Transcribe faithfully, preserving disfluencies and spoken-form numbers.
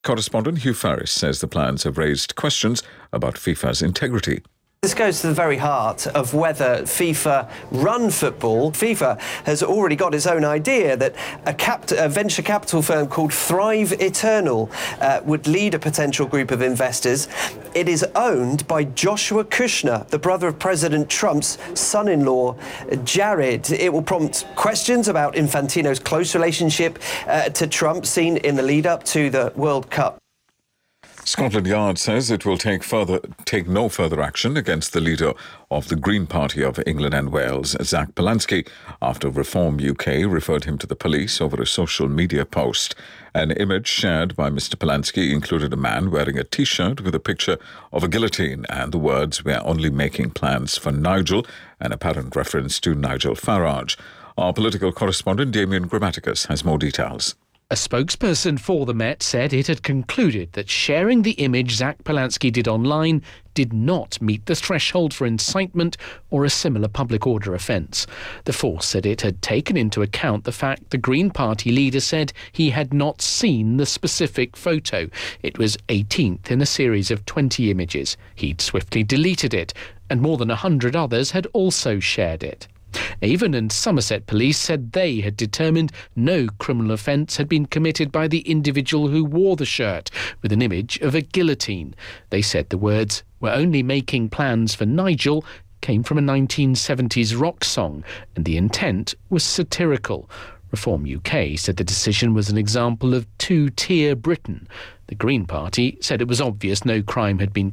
Correspondent Hugh Farris says the plans have raised questions about FIFA's integrity. This goes to the very heart of whether FIFA run football. FIFA has already got its own idea that a, cap- a venture capital firm called Thrive Eternal uh, would lead a potential group of investors. It is owned by Joshua Kushner, the brother of President Trump's son-in-law, Jared. It will prompt questions about Infantino's close relationship uh, to Trump, seen in the lead-up to the World Cup. Scotland Yard says it will take further take no further action against the leader of the Green Party of England and Wales, Zach Polansky, after Reform U K referred him to the police over a social media post. An image shared by Mister Polansky included a man wearing a T-shirt with a picture of a guillotine and the words, "We're only making plans for Nigel," an apparent reference to Nigel Farage. Our political correspondent Damien Grammaticus has more details. A spokesperson for the Met said it had concluded that sharing the image Zach Polansky did online did not meet the threshold for incitement or a similar public order offence. The force said it had taken into account the fact the Green Party leader said he had not seen the specific photo. It was eighteenth in a series of twenty images. He'd swiftly deleted it, and more than a hundred others had also shared it. Avon and Somerset Police said they had determined no criminal offence had been committed by the individual who wore the shirt with an image of a guillotine. They said the words, "We're only making plans for Nigel," came from a nineteen seventies rock song, and the intent was satirical. Reform U K said the decision was an example of two-tier Britain. The Green Party said it was obvious no crime had been